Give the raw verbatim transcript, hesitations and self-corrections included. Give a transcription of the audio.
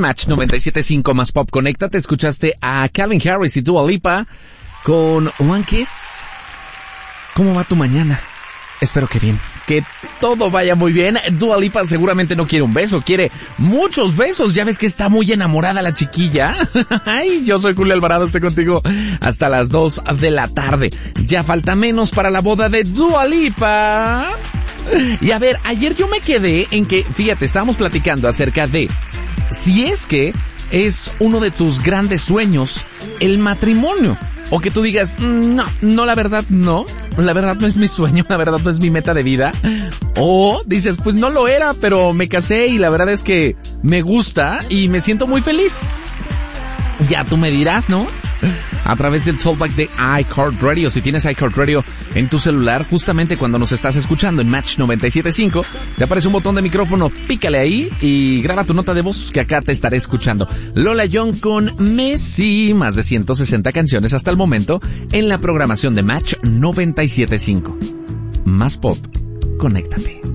Match noventa y siete punto cinco más Pop Conecta. Te escuchaste a Calvin Harris y Dua Lipa con One Kiss. ¿Cómo va tu mañana? Espero que bien, que todo vaya muy bien. Dua Lipa seguramente no quiere un beso, quiere muchos besos. Ya ves que está muy enamorada la chiquilla. Ay, yo soy Julio Alvarado, estoy contigo hasta las dos de la tarde. Ya falta menos para la boda de Dua Lipa. Y a ver, ayer yo me quedé en que, fíjate, estábamos platicando acerca de si es que es uno de tus grandes sueños el matrimonio. O que tú digas, no, no, la verdad no, la verdad no es mi sueño, la verdad no es mi meta de vida. O dices, pues no lo era, pero me casé y la verdad es que me gusta y me siento muy feliz. Ya tú me dirás, ¿no? A través del Talkback de iHeartRadio. Si tienes iHeartRadio en tu celular, justamente cuando nos estás escuchando en Match noventa y siete punto cinco, te aparece un botón de micrófono, pícale ahí y graba tu nota de voz que acá te estaré escuchando. Lola Young con Messi, más de ciento sesenta canciones hasta el momento en la programación de Match noventa y siete punto cinco. Más pop, conéctate.